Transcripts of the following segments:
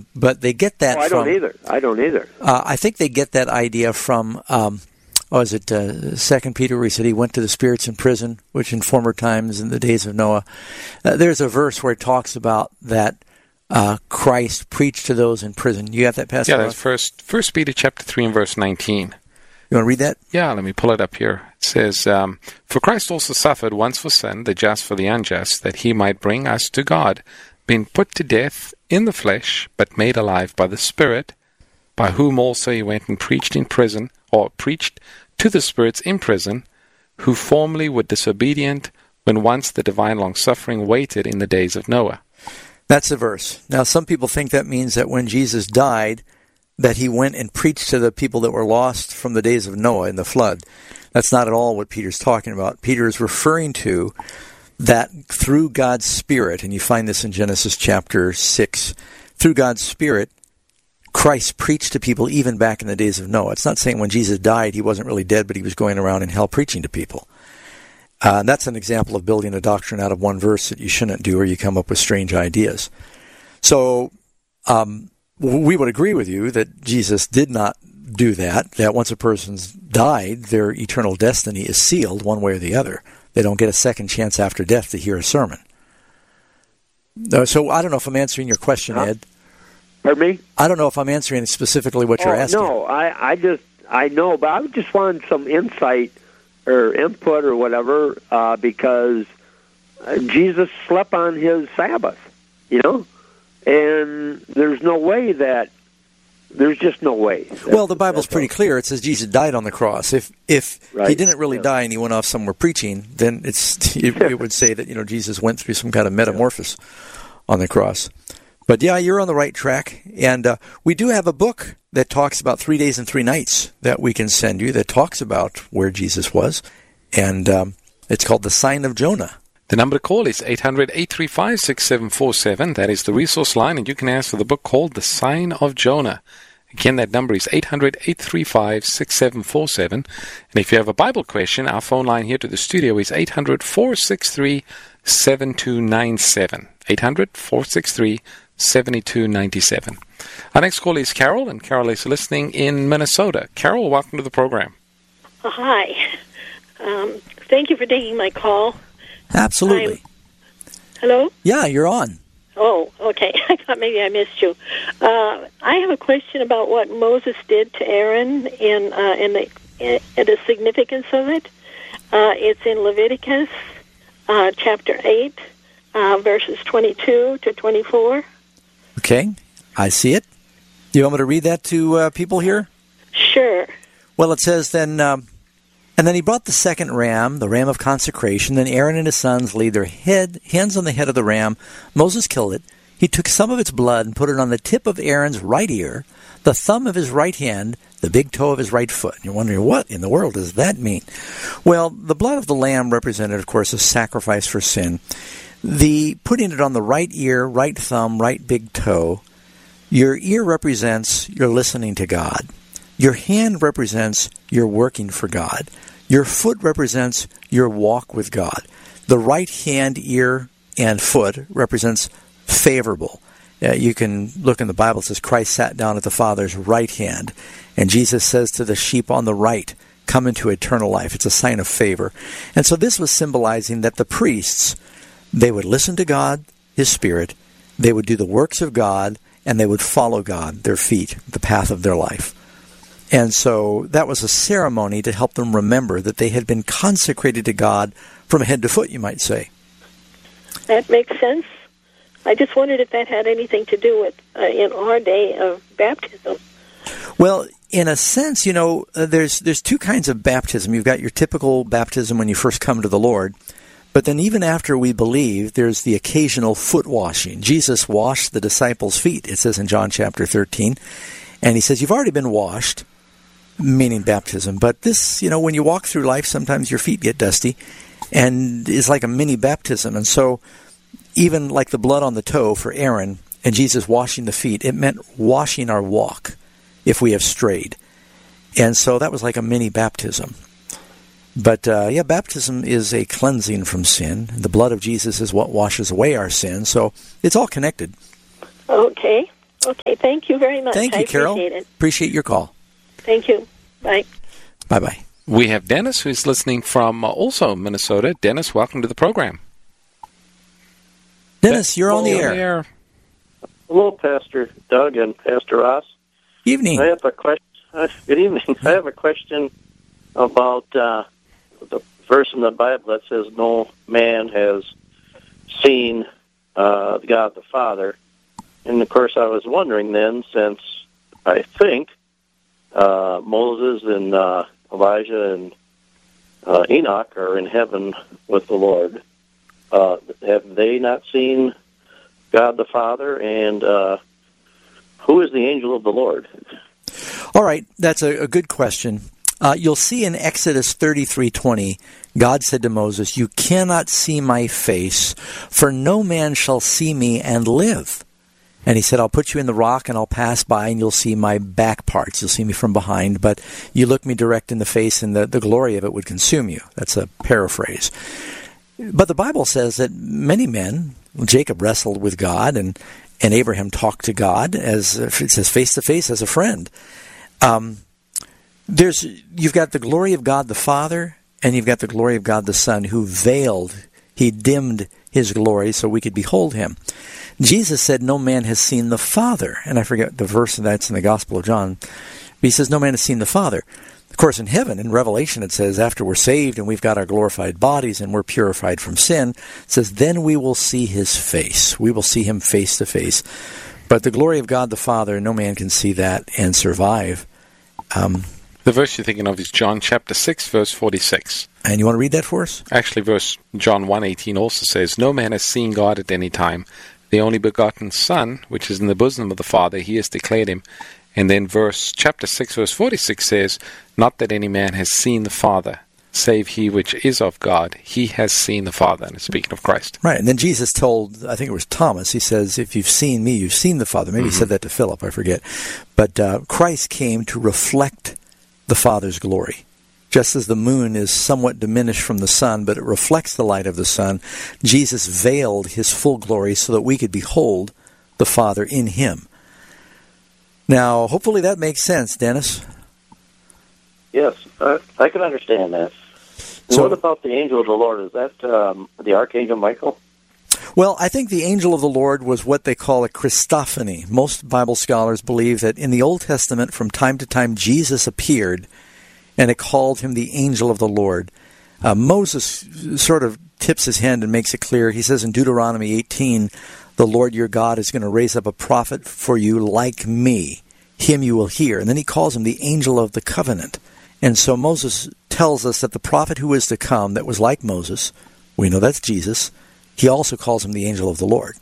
But they get that I don't either. I think they get that idea from, 2 Peter, where he said he went to the spirits in prison, which in former times, in the days of Noah. There's a verse where it talks about that Christ preached to those in prison. You have that, Pastor? Yeah, that's First Peter chapter 3 and verse 19. You want to read that? Yeah, let me pull it up here. It says, For Christ also suffered once for sin, the just for the unjust, that he might bring us to God, being put to death in the flesh, but made alive by the Spirit, by whom also he went and preached in prison, or preached to the spirits in prison, who formerly were disobedient, when once the divine long-suffering waited in the days of Noah. That's the verse. Now, some people think that means that when Jesus died, that he went and preached to the people that were lost from the days of Noah in the flood. That's not at all what Peter's talking about. Peter is referring to that through God's Spirit, and you find this in Genesis chapter 6, through God's Spirit, Christ preached to people even back in the days of Noah. It's not saying when Jesus died he wasn't really dead, but he was going around in hell preaching to people. That's an example of building a doctrine out of one verse that you shouldn't do, or you come up with strange ideas. So we would agree with you that Jesus did not do that once a person's died, their eternal destiny is sealed one way or the other. They don't get a second chance after death to hear a sermon. So I don't know if I'm answering your question, Ed. Pardon me? I don't know if I'm answering specifically what you're asking. No, I know, but I just wanted some insight or input or whatever, because Jesus slept on his Sabbath, and there's just no way. Well, the Bible's pretty clear. It says Jesus died on the cross. If he didn't really die and he went off somewhere preaching, then it would say that Jesus went through some kind of metamorphosis on the cross. But yeah, you're on the right track. And we do have a book that talks about 3 days and 3 nights that we can send you that talks about where Jesus was. And it's called The Sign of Jonah. The number to call is 800-835-6747. That is the resource line, and you can ask for the book called The Sign of Jonah. Again, that number is 800-835-6747. And if you have a Bible question, our phone line here to the studio is 800-463-7297. 800-463-7297. Our next call is Carol, and Carol is listening in Minnesota. Carol, welcome to the program. Hi. Thank you for taking my call. Absolutely. Hello? Yeah, you're on. Oh, okay. I thought maybe I missed you. I have a question about what Moses did to Aaron and the significance of it. It's in Leviticus chapter 8, verses 22 to 24. Okay, I see it. You want me to read that to people here? Sure. Well, it says then... And then he brought the second ram, the ram of consecration. Then Aaron and his sons laid their hands on the head of the ram. Moses killed it. He took some of its blood and put it on the tip of Aaron's right ear, the thumb of his right hand, the big toe of his right foot. And you're wondering, what in the world does that mean? Well, the blood of the lamb represented, of course, a sacrifice for sin. The putting it on the right ear, right thumb, right big toe, your ear represents you're listening to God. Your hand represents you're working for God. Your foot represents your walk with God. The right hand, ear, and foot represents favorable. You can look in the Bible, it says Christ sat down at the Father's right hand. And Jesus says to the sheep on the right, come into eternal life. It's a sign of favor. And so this was symbolizing that the priests, they would listen to God, His Spirit, they would do the works of God, and they would follow God, their feet, the path of their life. And so that was a ceremony to help them remember that they had been consecrated to God from head to foot, you might say. That makes sense. I just wondered if that had anything to do with, in our day, of baptism. Well, in a sense, there's two kinds of baptism. You've got your typical baptism when you first come to the Lord. But then even after we believe, there's the occasional foot washing. Jesus washed the disciples' feet, it says in John chapter 13. And he says, you've already been washed, meaning baptism. But this, when you walk through life, sometimes your feet get dusty, and it's like a mini baptism. And so even like the blood on the toe for Aaron and Jesus washing the feet, it meant washing our walk if we have strayed. And so that was like a mini baptism. But, baptism is a cleansing from sin. The blood of Jesus is what washes away our sin. So it's all connected. Okay. Okay, thank you very much. Thank you, Carol. Appreciate it. Appreciate your call. Thank you. Bye. Bye-bye. We have Dennis, who's listening from also Minnesota. Dennis, welcome to the program. Dennis, you're on the air. Hello, Pastor Doug and Pastor Ross. Evening. I have a question. Good evening. I have a question about the verse in the Bible that says no man has seen God the Father. And, of course, I was wondering then, since I think Moses and Elijah and Enoch are in heaven with the Lord, have they not seen God the Father? And who is the angel of the Lord? All right, that's a good question. You'll see in Exodus 33:20, God said to Moses, "You cannot see my face, for no man shall see me and live." And he said, "I'll put you in the rock and I'll pass by and you'll see my back parts. You'll see me from behind, but you look me direct in the face and the glory of it would consume you." That's a paraphrase. But the Bible says that many men, Jacob wrestled with God and Abraham talked to God, as it says, face to face as a friend. You've got the glory of God the Father, and you've got the glory of God the Son, who veiled, he dimmed his glory so we could behold him. Jesus said, "No man has seen the Father," and I forget the verse that's in the Gospel of John, but he says, "No man has seen the Father." Of course, in heaven, in Revelation, it says, after we're saved and we've got our glorified bodies and we're purified from sin, it says, then we will see his face. We will see him face to face. But the glory of God the Father, no man can see that and survive. The verse you're thinking of is John chapter 6, verse 46. And you want to read that for us? Actually, John 1:18 also says, "No man has seen God at any time. The only begotten Son, which is in the bosom of the Father, he has declared him." And then chapter 6, verse 46 says, "Not that any man has seen the Father, save he which is of God. He has seen the Father." And it's speaking of Christ. Right. And then Jesus told, I think it was Thomas, he says, "If you've seen me, you've seen the Father." Maybe he said that to Philip, I forget. But Christ came to reflect the Father's glory. Just as the moon is somewhat diminished from the sun, but it reflects the light of the sun, Jesus veiled his full glory so that we could behold the Father in him. Now, hopefully that makes sense, Dennis. Yes, I can understand that. And what about the angel of the Lord? Is that the Archangel Michael? Well, I think the angel of the Lord was what they call a Christophany. Most Bible scholars believe that in the Old Testament, from time to time, Jesus appeared, and it called him the angel of the Lord. Moses sort of tips his hand and makes it clear. He says in Deuteronomy 18, "The Lord your God is going to raise up a prophet for you like me. Him you will hear." And then he calls him the angel of the covenant. And so Moses tells us that the prophet who is to come, that was like Moses, we know that's Jesus, he also calls him the angel of the Lord.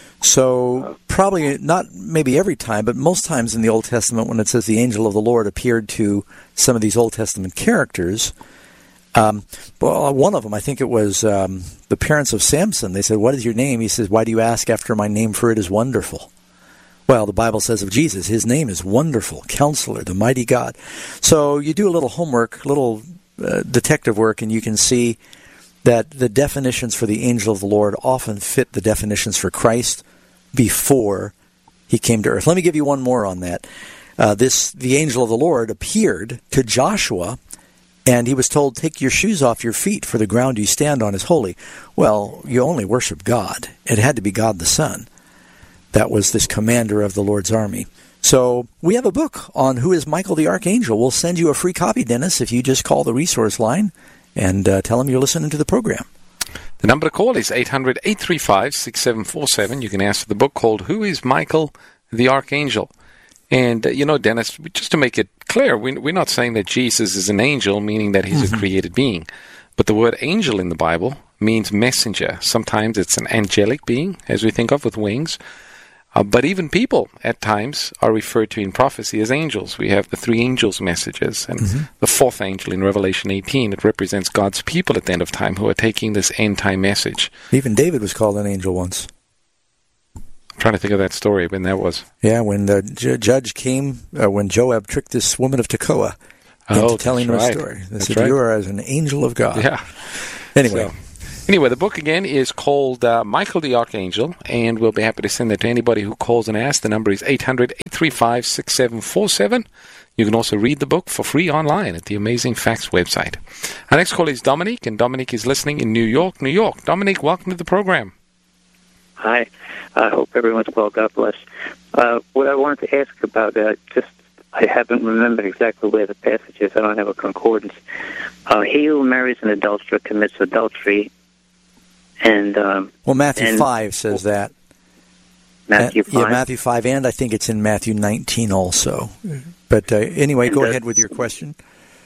So probably not maybe every time, but most times in the Old Testament when it says the angel of the Lord appeared to some of these Old Testament characters, one of them, I think it was the parents of Samson. They said, "What is your name?" He says, "Why do you ask after my name? For it is wonderful." Well, the Bible says of Jesus, his name is Wonderful, Counselor, the Mighty God. So you do a little homework, a little detective work, and you can see that the definitions for the angel of the Lord often fit the definitions for Christ before he came to earth. Let me give you one more on that. The angel of the Lord appeared to Joshua, and he was told, "Take your shoes off your feet, for the ground you stand on is holy." Well, you only worship God. It had to be God the Son. That was this commander of the Lord's army. So we have a book on who is Michael the Archangel. We'll send you a free copy, Dennis, if you just call the resource line and tell them you're listening to the program. The number to call is 800-835-6747. You can ask for the book called Who is Michael the Archangel? And, Dennis, just to make it clear, we're not saying that Jesus is an angel, meaning that he's a created being. But the word angel in the Bible means messenger. Sometimes it's an angelic being, as we think of with wings. But even people, at times, are referred to in prophecy as angels. We have the three angels' messages. And the fourth angel in Revelation 18, it represents God's people at the end of time who are taking this end-time message. Even David was called an angel once. I'm trying to think of that story, when that was. Yeah, when the judge came, when Joab tricked this woman of Tekoa into telling him a story. They said, "You are as an angel of God." Yeah. Anyway. Anyway, the book again is called Michael the Archangel, and we'll be happy to send that to anybody who calls and asks. The number is 800-835-6747. You can also read the book for free online at the Amazing Facts website. Our next call is Dominic, and Dominic is listening in New York, New York. Dominic, welcome to the program. Hi. I hope everyone's well. God bless. What I wanted to ask about, I haven't remembered exactly where the passage is. I don't have a concordance. He who marries an adulterer commits adultery. And Matthew 5 says that. Matthew 5? Yeah, Matthew 5, and I think it's in Matthew 19 also. But anyway, go ahead with your question.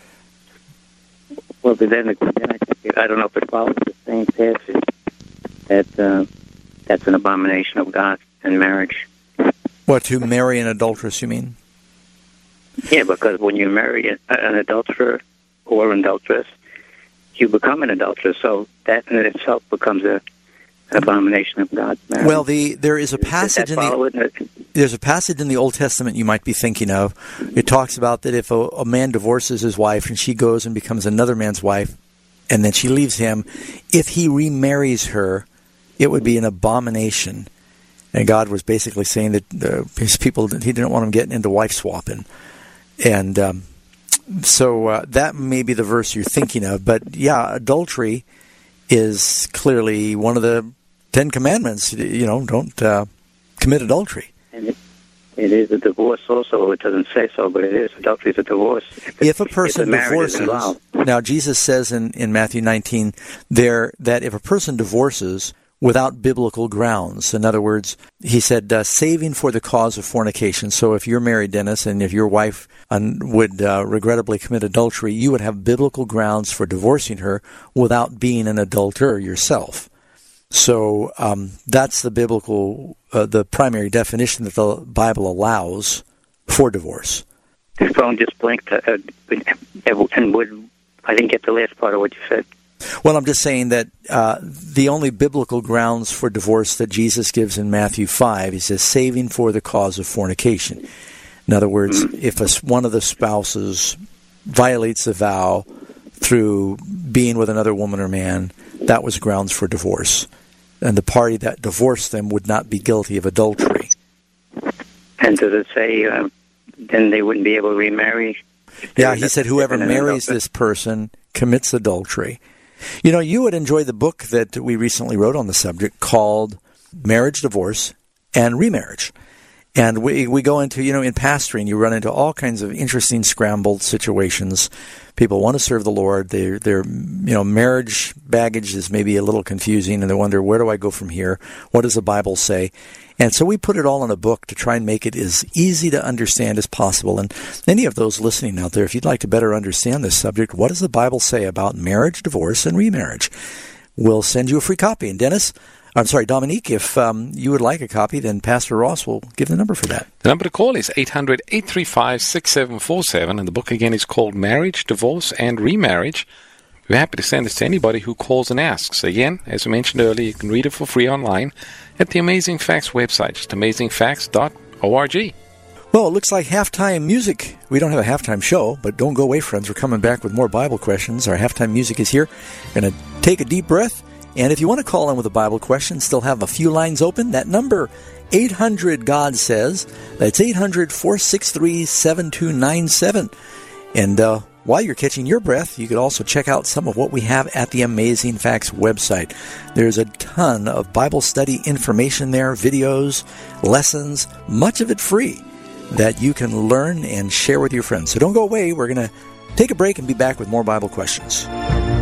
Well, then I don't know if it follows the same passage that's an abomination of God in marriage. What, to marry an adulteress, you mean? Yeah, because when you marry an adulterer or an adulteress, you become an adulterer, so that in itself becomes an abomination of God's marriage. Well, there is a passage there's a passage in the Old Testament you might be thinking of. It talks about that if a man divorces his wife and she goes and becomes another man's wife, and then she leaves him, if he remarries her, it would be an abomination. And God was basically saying that his people, he didn't want them getting into wife swapping. And so that may be the verse you're thinking of. But yeah, adultery is clearly one of the 10 Commandments. Don't commit adultery. And it is a divorce also. It doesn't say so, but it is. Adultery is a divorce. If a person divorces, now Jesus says in Matthew 19 there that if a person divorces without biblical grounds, in other words, he said, saving for the cause of fornication. So if you're married, Dennis, and if your wife would regrettably commit adultery, you would have biblical grounds for divorcing her without being an adulterer yourself. So that's the biblical, the primary definition that the Bible allows for divorce. The phone just blinked, and I didn't get the last part of what you said. Well, I'm just saying that the only biblical grounds for divorce that Jesus gives in Matthew 5, he says, saving for the cause of fornication. In other words, if one of the spouses violates the vow through being with another woman or man, that was grounds for divorce. And the party that divorced them would not be guilty of adultery. And does it say then they wouldn't be able to remarry? Yeah, he said whoever marries this person commits adultery. You would enjoy the book that we recently wrote on the subject called Marriage, Divorce, and Remarriage. And we go into, in pastoring, you run into all kinds of interesting scrambled situations. People want to serve the Lord. Their marriage baggage is maybe a little confusing, and they wonder, where do I go from here? What does the Bible say? And so we put it all in a book to try and make it as easy to understand as possible. And any of those listening out there, if you'd like to better understand this subject, what does the Bible say about marriage, divorce, and remarriage? We'll send you a free copy. And Dominique, if you would like a copy, then Pastor Ross will give the number for that. The number to call is 800-835-6747, and the book again is called Marriage, Divorce, and Remarriage. We're happy to send this to anybody who calls and asks. Again, as we mentioned earlier, you can read it for free online at the Amazing Facts website, just amazingfacts.org. Well, it looks like halftime music. We don't have a halftime show, but don't go away, friends. We're coming back with more Bible questions. Our halftime music is here. Going to take a deep breath. And if you want to call in with a Bible question, still have a few lines open. That number, 800 God Says. That's 800-463-7297. And while you're catching your breath, you could also check out some of what we have at the Amazing Facts website. There's a ton of Bible study information there, videos, lessons, much of it free, that you can learn and share with your friends. So don't go away. We're going to take a break and be back with more Bible questions.